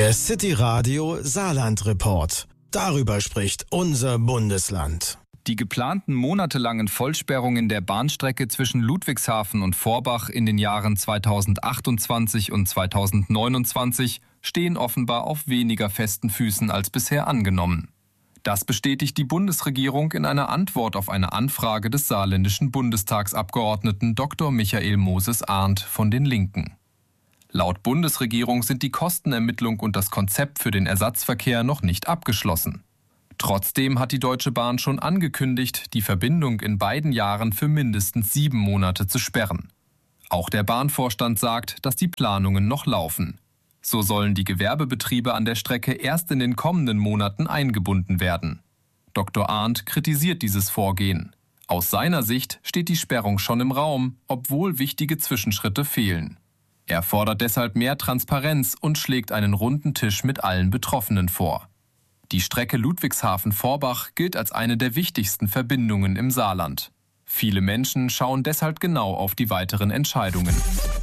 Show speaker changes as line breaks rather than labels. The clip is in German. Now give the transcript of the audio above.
Der City Radio Saarland Report. Darüber spricht unser Bundesland.
Die geplanten monatelangen Vollsperrungen der Bahnstrecke zwischen Ludwigshafen und Vorbach in den Jahren 2028 und 2029 stehen offenbar auf weniger festen Füßen als bisher angenommen. Das bestätigt die Bundesregierung in einer Antwort auf eine Anfrage des saarländischen Bundestagsabgeordneten Dr. Michael Moses-Arndt von den Linken. Laut Bundesregierung sind die Kostenermittlung und das Konzept für den Ersatzverkehr noch nicht abgeschlossen. Trotzdem hat die Deutsche Bahn schon angekündigt, die Verbindung in beiden Jahren für mindestens 7 Monate zu sperren. Auch der Bahnvorstand sagt, dass die Planungen noch laufen. So sollen die Gewerbebetriebe an der Strecke erst in den kommenden Monaten eingebunden werden. Dr. Arndt kritisiert dieses Vorgehen. Aus seiner Sicht steht die Sperrung schon im Raum, obwohl wichtige Zwischenschritte fehlen. Er fordert deshalb mehr Transparenz und schlägt einen runden Tisch mit allen Betroffenen vor. Die Strecke Ludwigshafen-Vorbach gilt als eine der wichtigsten Verbindungen im Saarland. Viele Menschen schauen deshalb genau auf die weiteren Entscheidungen.